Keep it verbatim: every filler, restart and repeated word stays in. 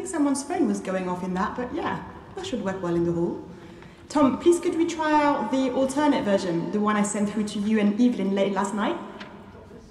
someone's phone was going off in that, but yeah, that should work well in the hall. Tom, please could we try out the alternate version, the one I sent through to you and Evelyn late last night?